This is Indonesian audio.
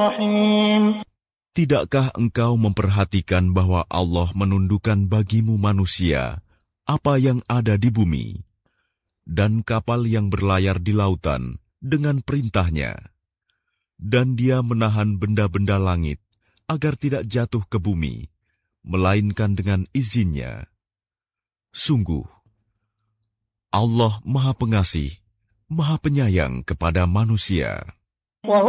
رحيم. Tidakkah engkau memperhatikan bahwa Allah menundukkan bagimu manusia apa yang ada di bumi, dan kapal yang berlayar di lautan dengan perintahnya, dan Dia menahan benda-benda langit agar tidak jatuh ke bumi, melainkan dengan izinnya. Sungguh, Allah Maha Pengasih, Maha Penyayang kepada manusia. وهو